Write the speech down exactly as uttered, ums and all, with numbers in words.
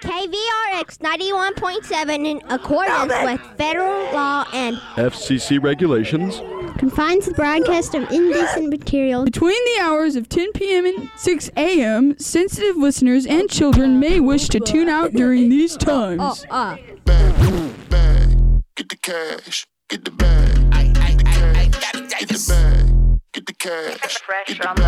K V R X ninety-one point seven in accordance with federal law and F C C regulations. Confines the broadcast of indecent material. Between the hours of ten p.m. and six a.m., sensitive listeners and children may wish to tune out during these times. Oh, uh. Bag, bag, get the cash, get the bag. Get the cash, get the bag, get the cash, get the bag.